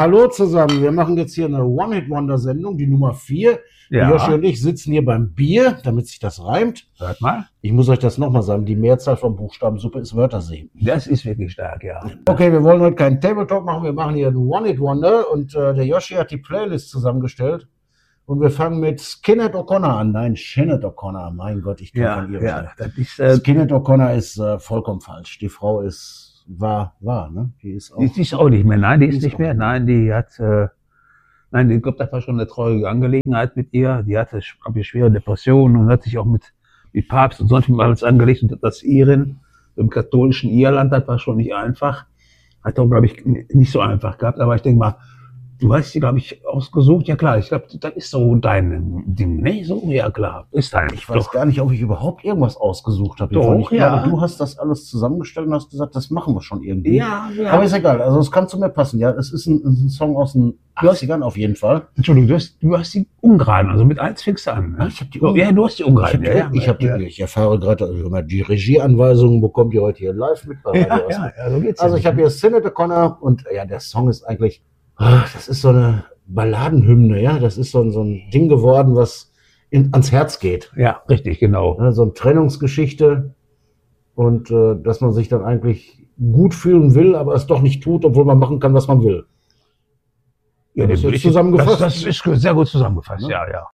Hallo zusammen, wir machen jetzt hier eine One-Hit-Wonder-Sendung, die Nummer 4. Ja. Joshi und ich sitzen hier beim Bier, damit sich das reimt. Hört mal. Ich muss euch das nochmal sagen, die Mehrzahl von Buchstabensuppe ist Wörtersee. Das ist wirklich stark, ja. Okay, wir wollen heute keinen Tabletop machen, wir machen hier einen One-Hit-Wonder und der Joshi hat die Playlist zusammengestellt. Und wir fangen mit Sinéad O'Connor an. Nein, Sinéad O'Connor, mein Gott, ich kann von ihr Ja, das ist, Sinéad O'Connor ist vollkommen falsch. Die Frau war, ne? Die ist auch nicht mehr. Nein, die ist nicht mehr. Nein, die hat, ich glaube, das war schon eine traurige Angelegenheit mit ihr. Die hatte, glaube ich, schwere Depressionen und hat sich auch mit Papst und sonst alles angelegt. Und das Iren im katholischen Irland, das war schon nicht einfach. Hat auch, glaube ich, nicht so einfach gehabt. Aber ich denke mal, du hast sie, glaube ich, ausgesucht. Ja klar, ich glaube, das ist so dein Ding, ne? So, ja klar, ist dein. Ich weiß gar nicht, ob ich überhaupt irgendwas ausgesucht habe. Doch, ich ja. glaube, du hast das alles zusammengestellt und hast gesagt, das machen wir schon irgendwie. Ja. Aber ist egal, also es kann zu mir passen. Ja, es ist ein Song aus den 80ern auf jeden Fall. Entschuldigung, du hast die Ungarn, also mit 1 fängst du an. Ne? Ich habe die Ja, du hast die Ungarn. Ich erfahre gerade, also die Regieanweisungen bekommt ihr heute hier live mit bei Radio Osnabrück. So geht's. Also ich habe hier Sinéad O'Connor und ja, der Song ist eigentlich, das ist so eine Balladenhymne, ja, das ist so ein Ding geworden, was ans Herz geht. Ja, richtig, genau. Ja, so eine Trennungsgeschichte und dass man sich dann eigentlich gut fühlen will, aber es doch nicht tut, obwohl man machen kann, was man will. Ja, das ist zusammengefasst. Das ist sehr gut zusammengefasst, ja.